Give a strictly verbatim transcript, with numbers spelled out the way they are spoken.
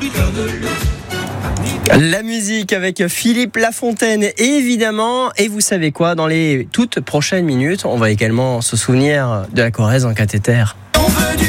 La musique avec Philippe Lafontaine, évidemment. Et vous savez quoi, dans les toutes prochaines minutes, on va également se souvenir de la Corrèze en cathéter. On veut du